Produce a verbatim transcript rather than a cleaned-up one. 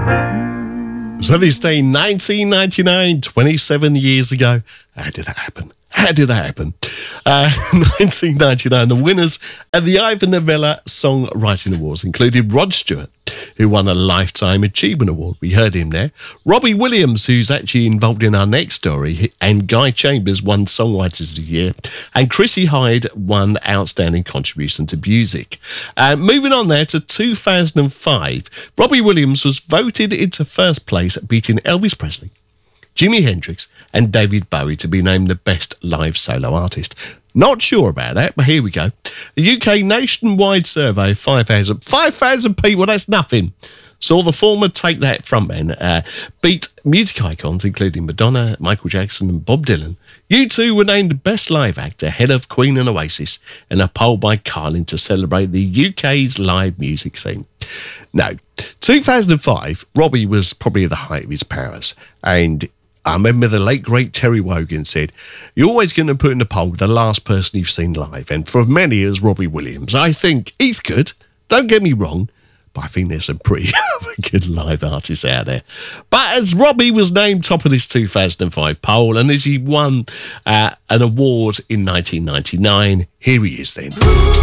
So this day, nineteen ninety-nine, twenty-seven years ago. How did that happen? How did that happen? Uh, nineteen ninety-nine, the winners at the Ivor Novello Songwriting Awards included Rod Stewart, who won a Lifetime Achievement Award. We heard him there. Robbie Williams, who's actually involved in our next story, and Guy Chambers won Songwriters of the Year, and Chrissy Hyde won Outstanding Contribution to Music. Uh, moving on there to two thousand five, Robbie Williams was voted into first place, beating Elvis Presley, Jimi Hendrix and David Bowie to be named the best live solo artist. Not sure about that, but here we go. The U K nationwide survey, five thousand five thousand people, that's nothing. Saw the former Take That frontman uh, beat music icons including Madonna, Michael Jackson and Bob Dylan. U two were named Best Live Act ahead of Queen and Oasis in a poll by Carlin to celebrate the U K's live music scene. Now, two thousand five, Robbie was probably at the height of his powers, and I remember the late, great Terry Wogan said, "You're always going to put in the poll the last person you've seen live." And for many, it was Robbie Williams. I think he's good. Don't get me wrong, but I think there's some pretty good live artists out there. But as Robbie was named top of this two thousand five poll, and as he won uh, an award in nineteen ninety-nine, here he is then.